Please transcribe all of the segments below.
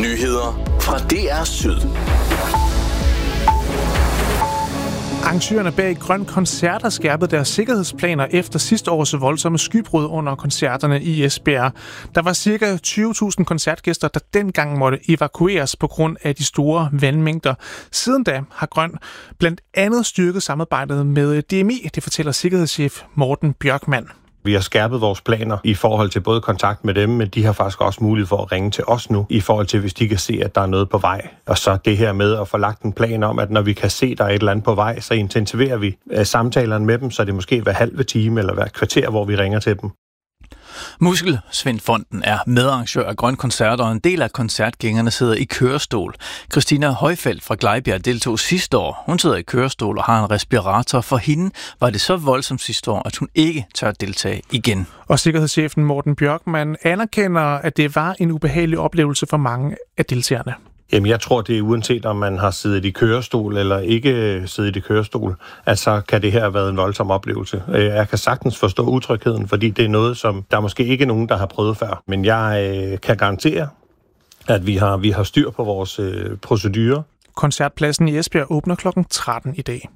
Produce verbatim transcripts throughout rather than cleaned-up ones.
Nyheder fra D R Syd. Arrangørerne bag Grøn Koncert har skærpet deres sikkerhedsplaner efter sidste års voldsomme skybrud under koncerterne i Esbjerg. Der var ca. tyve tusind koncertgæster, der dengang måtte evakueres på grund af de store vandmængder. Siden da har Grøn blandt andet styrket samarbejdet med D M I, det fortæller sikkerhedschef Morten Bjørkman. Vi har skærpet vores planer i forhold til både kontakt med dem, men de har faktisk også mulighed for at ringe til os nu, i forhold til, hvis de kan se, at der er noget på vej. Og så det her med at få lagt en plan om, at når vi kan se, at der er et eller andet på vej, så intensiverer vi samtalerne med dem, så det måske hver halve time eller hver kvarter, hvor vi ringer til dem. Muskelsvindfonden er medarrangør af Grøn Koncert, og en del af koncertgængerne sidder i kørestol. Christina Højfeldt fra Glejbjerg deltog sidste år. Hun sidder i kørestol og har en respirator. For hende var det så voldsomt sidste år, at hun ikke tør deltage igen. Og sikkerhedschefen Morten Bjørkman anerkender, at det var en ubehagelig oplevelse for mange af deltagerne. Jamen, jeg tror, det er uanset om man har siddet i kørestol eller ikke siddet i kørestol, at så kan det her have været en voldsom oplevelse. Jeg kan sagtens forstå utrygheden, fordi det er noget, som der måske ikke er nogen, der har prøvet før. Men jeg øh, kan garantere, at vi har, vi har styr på vores øh, procedurer. Koncertpladsen i Esbjerg åbner klokken tretten i dag.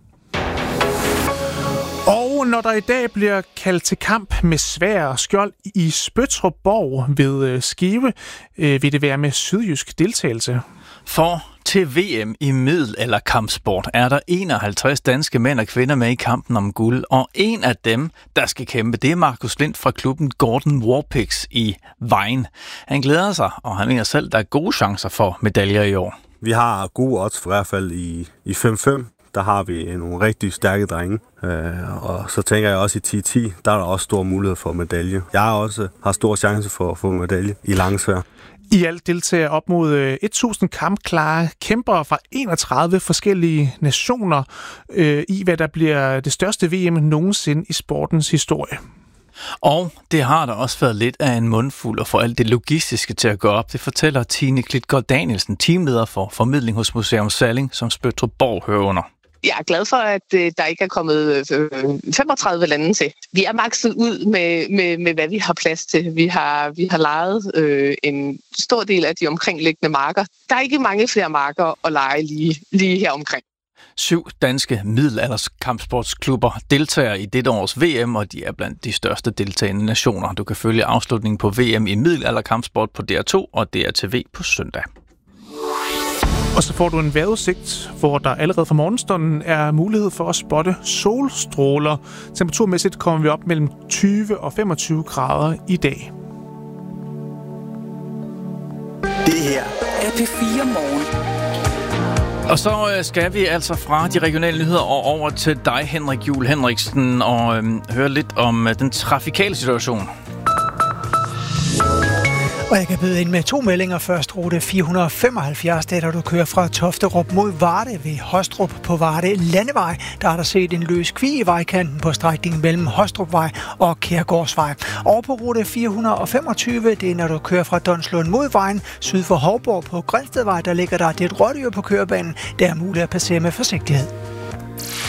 Og når der i dag bliver kaldt til kamp med sværd og skjold i Spøttrup Borg ved Skive, øh, vil det være med sydjysk deltagelse. For til V M i middelalderkampsport er der enoghalvtreds danske mænd og kvinder med i kampen om guld, og en af dem, der skal kæmpe, det er Markus Lind fra klubben Gordon Warpix i Vejen. Han glæder sig, og han mener selv, der er gode chancer for medaljer i år. Vi har gode odds for i hvert fald i, i fem fem. Der har vi nogle rigtig stærke drenge, øh, og så tænker jeg også i ti ti, der er der også stor mulighed for medalje. Jeg har også har stor chance for at få medalje i langsvær. I alt deltager op mod tusind kampklare kæmpere fra enogtredive forskellige nationer øh, i, hvad der bliver det største V M nogensinde i sportens historie. Og det har der også været lidt af en mundfuld at få alt det logistiske til at gå op. Det fortæller Tine Klitgaard Danielsen, teamleder for formidling hos Museum Salling, som Spøttrup Borg hører under. Jeg er glad for, at øh, der ikke er kommet øh, femogtredive lande til. Vi er makset ud med, med, med, hvad vi har plads til. Vi har, vi har lejet øh, en stor del af de omkringliggende marker. Der er ikke mange flere marker at lege lige, lige her omkring. Syv danske middelalderskampsportsklubber deltager i dette års V M, og de er blandt de største deltagende nationer. Du kan følge afslutningen på V M i middelalderkampsport på D R to og D R T V på søndag. Og så får du en vejrudsigt, hvor der allerede fra morgenstunden er mulighed for at spotte solstråler. Temperaturmæssigt kommer vi op mellem tyve og femogtyve grader i dag. Det her er P fire Morgen. Og så skal vi altså fra de regionale nyheder og over til dig, Henrik Juhl Henriksen, og øhm, høre lidt om øh, den trafikale situation. Og jeg kan byde ind med to meldinger. Først rute fire hundrede og femoghalvfjerds, der, der du kører fra Tofterup mod Varde ved Hostrup på Varde Landevej. Der er der set en løs kvig i vejkanten på strækningen mellem Hostrupvej og Kærgårdsvej. Og på rute fire hundrede og femogtyve, det er når du kører fra Donslund mod vejen syd for Hovborg på Grindstedvej, der ligger der et rådyr på kørebanen. Der er muligt at passere med forsigtighed.